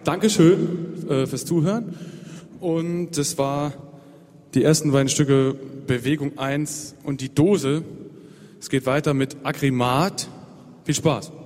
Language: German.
Dankeschön fürs Zuhören. Und das war die ersten beiden Stücke Bewegung 1 und die Dose. Es geht weiter mit Agrimat. Viel Spaß.